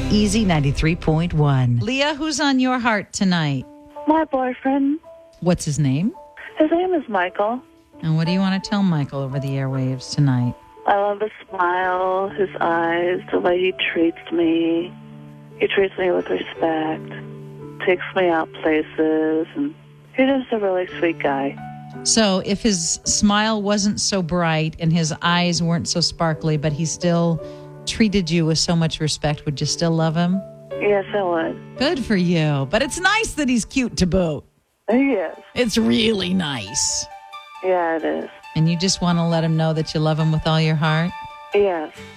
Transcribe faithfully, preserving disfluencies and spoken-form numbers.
Easy ninety-three point one. Leah, who's on your heart tonight? My boyfriend. What's his name? His name is Michael. And what do you want to tell Michael over the airwaves tonight? I love his smile, his eyes, the way he treats me. He treats me with respect, takes me out places, and he's just a really sweet guy. So if his smile wasn't so bright and his eyes weren't so sparkly, but he still treated you with so much respect, would you still love him? Yes, I would. Good for you. But it's nice that he's cute to boot. Yes. It's really nice. Yeah, it is. And you just want to let him know that you love him with all your heart? Yes.